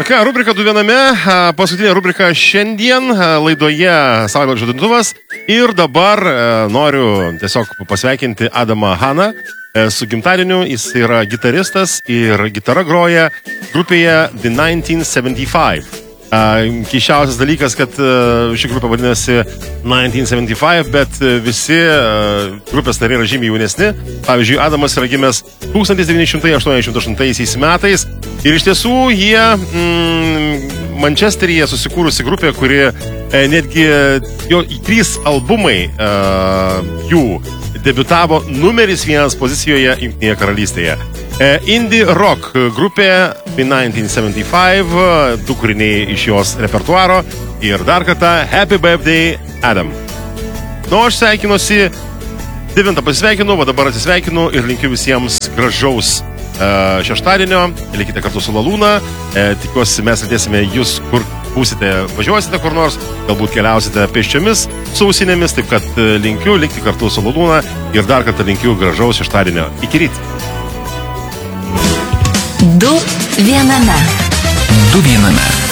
ką, rubrika 2 viename, paskutinė rubrika šiandien laidoje Savaitgalio žadintuvas ir dabar noriu tiesiog pasveikinti Adamą Haną su gimtadieniu. Jis yra gitaristas ir gitara groja grupėje The 1975. Keiščiausias dalykas, kad ši grupė vadinasi 1975, bet visi grupės nariai yra žymiai jaunesni. Pavyzdžiui, Adamas yra gimęs 1988 metais ir iš tiesų jie Mančesteryje susikūrusi grupė, kuri netgi jo 3 albumai jų debiutavo numeris 1 pozicijoje Jungtinėje karalystėje. Indie rock grupė The 1975, 2 kūriniai iš jos repertuaro ir dar kartą Happy Birthday, Adam. Nu, aš sveikinuosi, 9 pasisveikinu, o dabar atsisveikinu ir linkiu visiems gražaus šeštadienio. Likite kartu su Lalūna. Tikiuosi, mes atėsime jūs, kur būsite, važiuosite kur nors, galbūt keliausite pėsčiomis su ausinėmis, taip kad linkiu likti kartu su Lalūna ir dar kartą linkiu gražaus šeštadienio. Iki ryt. 2 viename.